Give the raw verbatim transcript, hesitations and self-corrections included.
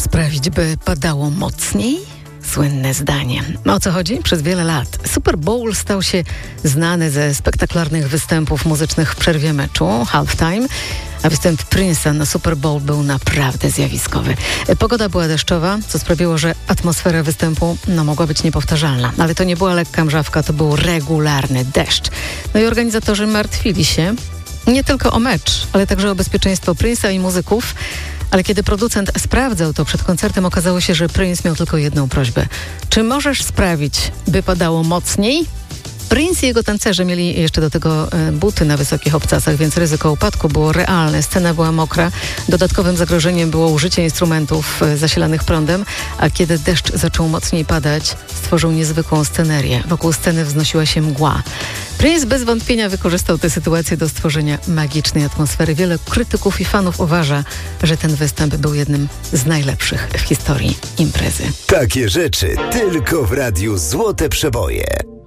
Sprawić, by padało mocniej? Słynne zdanie. O co chodzi? Przez wiele lat Super Bowl stał się znany ze spektakularnych występów muzycznych w przerwie meczu, halftime, a występ Prince'a na Super Bowl był naprawdę zjawiskowy. Pogoda była deszczowa, co sprawiło, że atmosfera występu no, mogła być niepowtarzalna. Ale to nie była lekka mrzawka, to był regularny deszcz. No i organizatorzy martwili się nie tylko o mecz, ale także o bezpieczeństwo Prince'a i muzyków. Ale kiedy producent sprawdzał to przed koncertem, okazało się, że Prince miał tylko jedną prośbę. Czy możesz sprawić, by padało mocniej? Prince i jego tancerze mieli jeszcze do tego buty na wysokich obcasach, więc ryzyko upadku było realne. Scena była mokra. Dodatkowym zagrożeniem było użycie instrumentów zasilanych prądem, a kiedy deszcz zaczął mocniej padać, stworzył niezwykłą scenerię. Wokół sceny wznosiła się mgła. Prince bez wątpienia wykorzystał tę sytuację do stworzenia magicznej atmosfery. Wiele krytyków i fanów uważa, że ten występ był jednym z najlepszych w historii imprezy. Takie rzeczy tylko w Radiu Złote Przeboje.